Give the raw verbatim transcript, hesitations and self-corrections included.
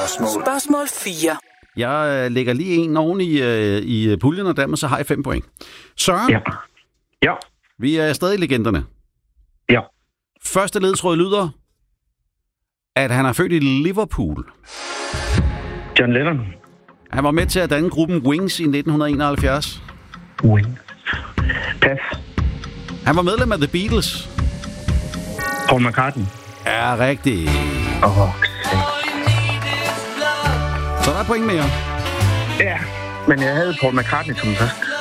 spørgsmål. Spørgsmål fire. Jeg øh, lægger lige en oven i, øh, i puljen, og dermed så har jeg fem point. Søren, Ja. Ja. vi er stadig legenderne. Ja. Første ledtråd lyder, at han er født i Liverpool. John Lennon. Han var med til at danne gruppen Wings i nitten enoghalvfjerds. Wing. Pas. Han var medlem af The Beatles. Paul McCartney. Er rigtigt. Åh, oh, Så der er point mere. ja. Men jeg havde Paul McCartney som først.